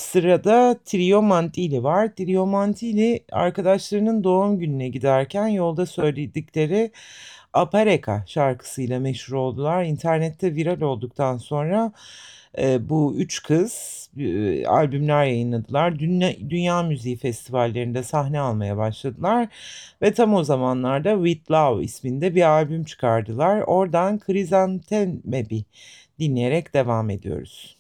Sırada Trio Mantili var. Trio Mantili arkadaşlarının doğum gününe giderken yolda söyledikleri Apareka şarkısıyla meşhur oldular. İnternette viral olduktan sonra bu üç kız albümler yayınladılar. Dünya müziği festivallerinde sahne almaya başladılar ve tam o zamanlarda With Love isminde bir albüm çıkardılar. Oradan Chrysanthemumi dinleyerek devam ediyoruz.